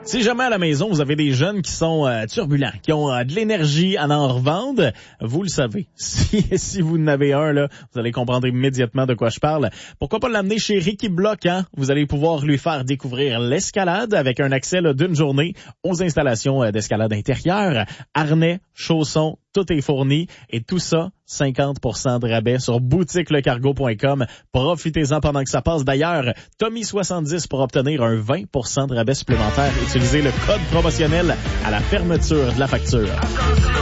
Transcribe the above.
Si jamais à la maison, vous avez des jeunes qui sont turbulents, qui ont de l'énergie à en revendre, vous le savez. Si vous en avez un, là, vous allez comprendre immédiatement de quoi je parle. Pourquoi pas l'amener chez Ricky Block, hein? Vous allez pouvoir lui faire découvrir l'escalade avec un accès là, d'une journée aux installations d'escalade intérieure, harnais, chaussons, tout est fourni et tout ça, 50% de rabais sur boutiquelecargo.com. Profitez-en pendant que ça passe. D'ailleurs, Tommy70 pour obtenir un 20% de rabais supplémentaire. Utilisez le code promotionnel à la fermeture de la facture.